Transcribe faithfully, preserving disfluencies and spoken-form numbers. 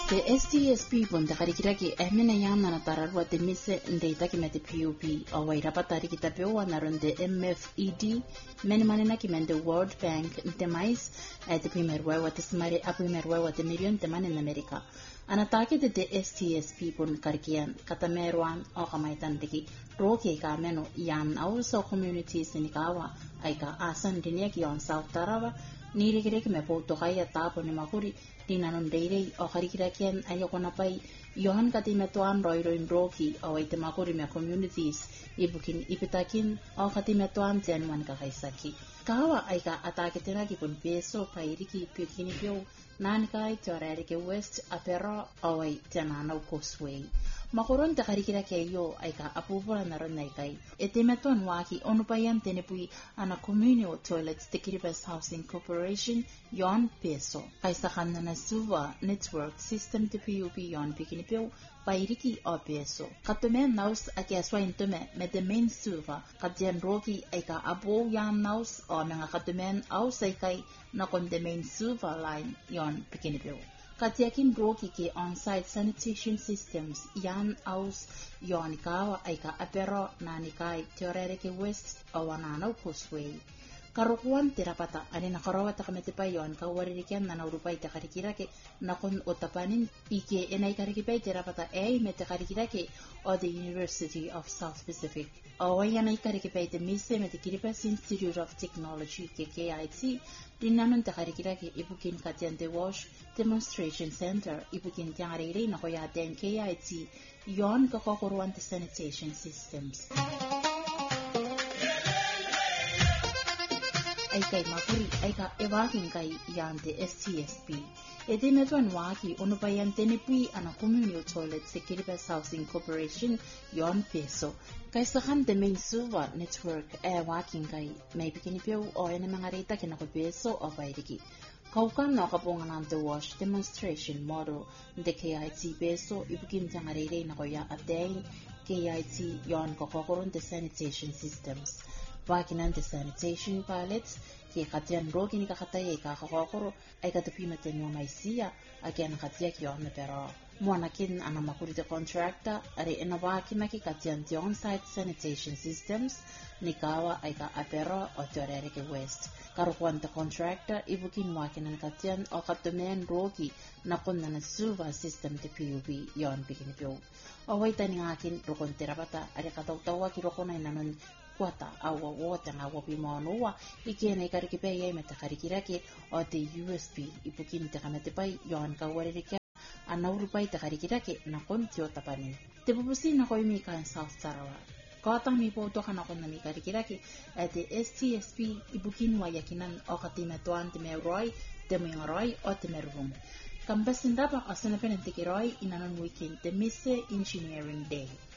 The S T S P pun takarikira ki ehmena yana na tararwa te mise ndeita ki mete P U P awai rapatari ki tapewa naronde M F E D meni manena ki mende World Bank nte mais e te primerwa wa te smare a primerwa wa te milion te mane na Amerika. Anatake de te S T S P pun karikian katameruan o kamaitan tiki roke ka meno yan also communities ni kawa ai ka asan dinia ki on South Tarawa ni rekere ki me po to kaya tapo ni makuri dinanon deirei o karikirakian ayoko na pai yohan kati metuan roiroin roki o ai te makuri me communities ibukin ipitakin o kati metuan tianuan kakaisaki kawa ai ka atake tena ki pun peso pairiki pikini pio nanikai teorerike west apero o ai tiananau causeway makoron te karikira ke yo ai ka apupura naron nai kai e te metuan waki onupayan tenepui ana communal toilets te Kiribati Housing Corporation yon peso kai sakana na suva network system te P U P yon pikini pio pairiki o peso katume naus ake aswain tume me de main suva katian roki ai ka abo yan naus o mga katumen au sai kai na kon de main suva line yon pikini pio Katiakin roki ke on-site sanitation systems yan aus yonikawa ay ka apero nanikai teorerike west awananaw causeway. Karukuan tirapata ani nakarawa ta kamete pa yon kawaririkian na naurupay ta karikirake nakon otapanin ike enay karikipay tirapata ay mete karikirake o the University of South Pacific. Away yan ay karikipay te mise mete Kiribati Institute of Technology ke K I T dinanon ta karikirake ibukin katian de wash demonstration center ibukin tiang arere na koyate ang K I T yon kakokuruan te sanitation systems. Ay kay makuri ay ka ewaking kay yante S T S P. Ede metuan waki onupayan tenepui ana communal toilet sa Kiribati Housing Corporation yon peso. Kay sakan de main suva network e waking kay may pikinipyo o ene mga rita kinakupeso o pairiki. Kaukan no kapungan ang the wash demonstration model de K I T peso ibukin tiyang arere na koya atein K I T yon kakokurun de sanitation systems. Wakinan de sanitation pilots ke katian rogi ni kakatay ay kakakokoro ay katupimatin yung may siya again katiyak yon na pero muanakin ang makuri de contractor ari inawakin na ki katian di on-site sanitation systems ni kawa ay ka apero o teorerike west karukuan de contractor ibukin wakin ang katian o katumen rogi na kun na nasuva system de P U B yon bikinipyo o way taning akin rukon tirapata ari katawtawa ki rukon ay nanon kuata awa wota nga wapi manuwa ikene karikipay ay metakarikirake o te U S B ipukin te kamete pay yon kawaririke anaurupay te karikirake na kontyo tapanin te pupusin na koy mika in South Sarawak katang mi poto ka na kon na mi karikirake at the S T S P ibukin wayakinan o katimetuan te meroy te meroy o te mervung kambasin dapat asana penantikiroy inanon weekend te mise engineering day